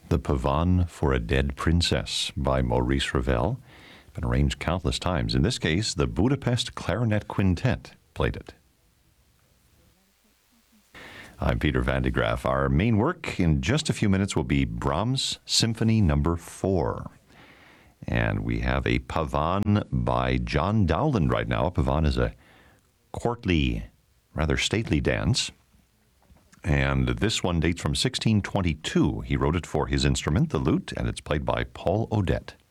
The Pavane for a Dead Princess by Maurice Ravel. Been arranged countless times. In this case, the Budapest Clarinet Quintet played it. I'm Peter Van de Graaff. Our main work in just a few minutes will be Brahms Symphony No. 4. And we have a Pavane by John Dowland right now. A Pavane is a courtly, rather stately dance. And this one dates from 1622. He wrote it for his instrument, the lute, and it's played by Paul Odette.